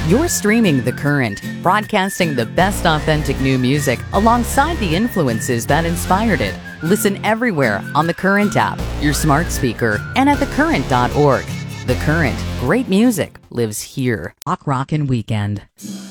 You're streaming The Current, broadcasting the best authentic new music alongside the influences that inspired it. Listen everywhere on The Current app, your smart speaker, and at thecurrent.org. The Current, great music lives here. Rock Rockin' Weekend.